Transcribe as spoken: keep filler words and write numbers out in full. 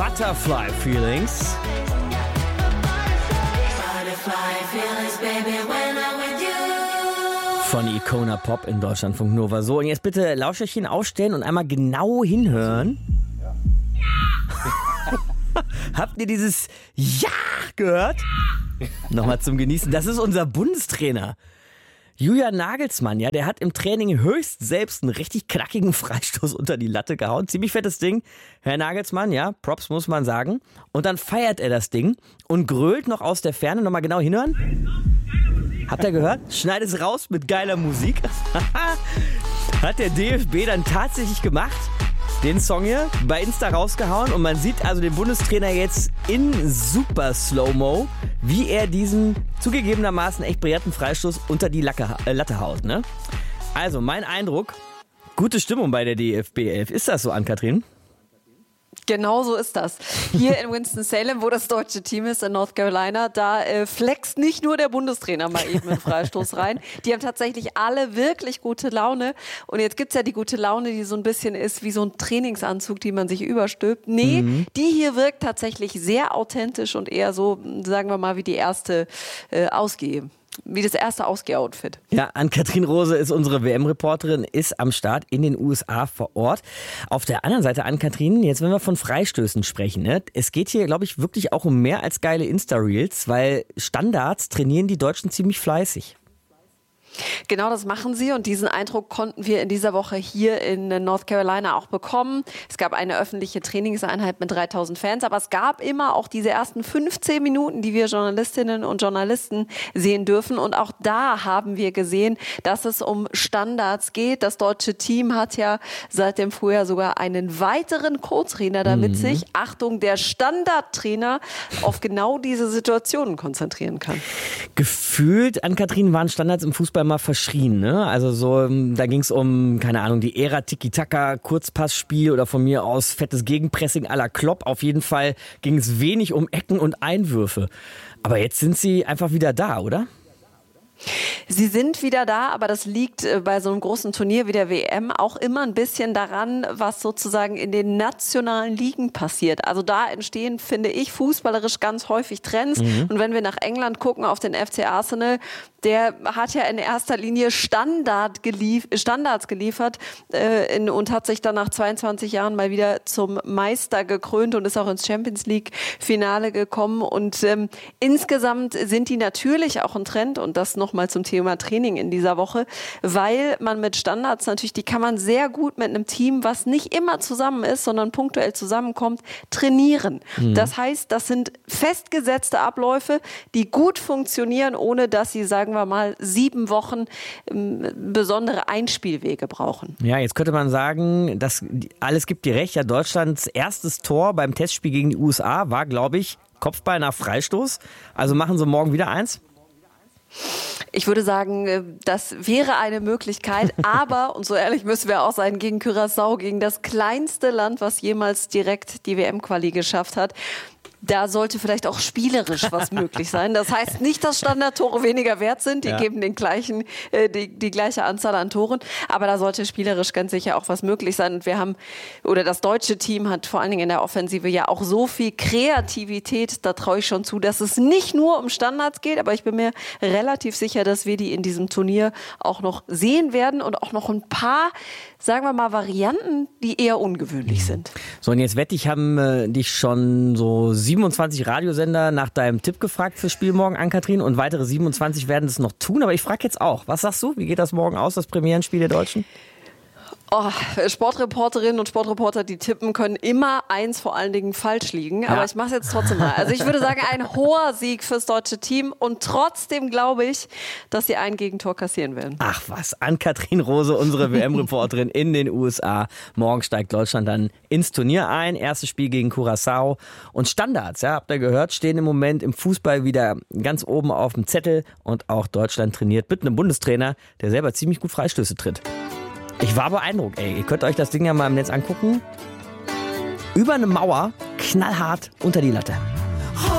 Butterfly Feelings. Von Icona Pop in Deutschlandfunk Nova. So, und jetzt bitte Lauscherchen aufstellen und einmal genau hinhören. Ja. Habt ihr dieses Ja gehört? Nochmal zum Genießen. Das ist unser Bundestrainer. Julian Nagelsmann, ja, der hat im Training höchst selbst einen richtig knackigen Freistoß unter die Latte gehauen. Ziemlich fettes Ding. Herr Nagelsmann, ja, Props muss man sagen. Und dann feiert er das Ding und grölt noch aus der Ferne. Nochmal genau hinhören. Habt ihr gehört? Schneid es raus mit geiler Musik. Hat der D F B dann tatsächlich gemacht. Den Song hier bei Insta rausgehauen und man sieht also den Bundestrainer jetzt in super Slow-Mo, wie er diesen zugegebenermaßen echt brillanten Freistoß unter die Lacke, äh, Latte haut. Ne? Also mein Eindruck, gute Stimmung bei der D F B elf. Ist das so, Ann-Kathrin? Genau so ist das. Hier in Winston-Salem, wo das deutsche Team ist, in North Carolina, da äh, flext nicht nur der Bundestrainer mal eben einen Freistoß rein. Die haben tatsächlich alle wirklich gute Laune. Und jetzt gibt's ja die gute Laune, die so ein bisschen ist wie so ein Trainingsanzug, die man sich überstülpt. Nee, mhm. die hier wirkt tatsächlich sehr authentisch und eher so, sagen wir mal, wie die erste äh, Ausgeh. Wie das erste Ausgeh-Outfit. Ja, Ann-Kathrin Rose ist unsere W M-Reporterin, ist am Start in den U S A vor Ort. Auf der anderen Seite, Ann-Kathrin, jetzt wenn wir von Freistößen sprechen, ne? Es geht hier, glaube ich, wirklich auch um mehr als geile Insta-Reels, weil Standards trainieren die Deutschen ziemlich fleißig. Genau, das machen sie und diesen Eindruck konnten wir in dieser Woche hier in North Carolina auch bekommen. Es gab eine öffentliche Trainingseinheit mit dreitausend Fans, aber es gab immer auch diese ersten fünfzehn Minuten, die wir Journalistinnen und Journalisten sehen dürfen und auch da haben wir gesehen, dass es um Standards geht. Das deutsche Team hat ja seit dem Frühjahr sogar einen weiteren Co-Trainer da mit mhm. sich. Achtung, der Standardtrainer auf genau diese Situationen konzentrieren kann. Gefühlt, Ann-Kathrin, waren Standards im Fußball mal verschrien, ne? Also so, da ging es um, keine Ahnung, die Ära Tiki-Taka, Kurzpassspiel oder von mir aus fettes Gegenpressing à la Klopp. Auf jeden Fall ging es wenig um Ecken und Einwürfe. Aber jetzt sind sie einfach wieder da, oder? Sie sind wieder da, aber das liegt bei so einem großen Turnier wie der W M auch immer ein bisschen daran, was sozusagen in den nationalen Ligen passiert. Also da entstehen, finde ich, fußballerisch ganz häufig Trends. Mhm. Und wenn wir nach England gucken, auf den F C Arsenal, der hat ja in erster Linie Standard gelief- Standards geliefert äh, in, und hat sich dann nach zweiundzwanzig Jahren mal wieder zum Meister gekrönt und ist auch ins Champions League Finale gekommen. Und ähm, insgesamt sind die natürlich auch ein Trend und das nochmal zum Thema Training in dieser Woche, weil man mit Standards natürlich, die kann man sehr gut mit einem Team, was nicht immer zusammen ist, sondern punktuell zusammenkommt, trainieren. Mhm. Das heißt, das sind festgesetzte Abläufe, die gut funktionieren, ohne dass sie, sagen wir mal, sieben Wochen ähm, besondere Einspielwege brauchen. Ja, jetzt könnte man sagen, das alles gibt dir recht. Ja, Deutschlands erstes Tor beim Testspiel gegen die U S A war, glaube ich, Kopfball nach Freistoß. Also machen sie morgen wieder eins? Ich würde sagen, das wäre eine Möglichkeit, aber, und so ehrlich müssen wir auch sein, gegen Curaçao, gegen das kleinste Land, was jemals direkt die W M-Quali geschafft hat, da sollte vielleicht auch spielerisch was möglich sein. Das heißt nicht, dass Standardtore weniger wert sind. Die ja. geben den gleichen, äh, die, die gleiche Anzahl an Toren. Aber da sollte spielerisch ganz sicher auch was möglich sein. Und wir haben, oder das deutsche Team hat vor allen Dingen in der Offensive ja auch so viel Kreativität. Da traue ich schon zu, dass es nicht nur um Standards geht. Aber ich bin mir relativ sicher, dass wir die in diesem Turnier auch noch sehen werden. Und auch noch ein paar, sagen wir mal, Varianten, die eher ungewöhnlich sind. So, und jetzt wette ich, haben äh, dich schon so siebenundzwanzig Radiosender nach deinem Tipp gefragt fürs Spiel morgen, Ann-Kathrin, und weitere siebenundzwanzig werden es noch tun. Aber ich frage jetzt auch, was sagst du? Wie geht das morgen aus, das Premierenspiel der Deutschen? Oh, Sportreporterinnen und Sportreporter, die tippen, können immer eins vor allen Dingen falsch liegen. Aber ja. ich mache es jetzt trotzdem mal. Also ich würde sagen, ein hoher Sieg fürs deutsche Team. Und trotzdem glaube ich, dass sie ein Gegentor kassieren werden. Ach was, Ann-Kathrin Rose, unsere W M-Reporterin in den U S A. Morgen steigt Deutschland dann ins Turnier ein. Erstes Spiel gegen Curaçao. Und Standards, ja, habt ihr gehört, stehen im Moment im Fußball wieder ganz oben auf dem Zettel. Und auch Deutschland trainiert mit einem Bundestrainer, der selber ziemlich gut Freistöße tritt. Ich war beeindruckt, ey. Ihr könnt euch das Ding ja mal im Netz angucken. Über eine Mauer, knallhart unter die Latte.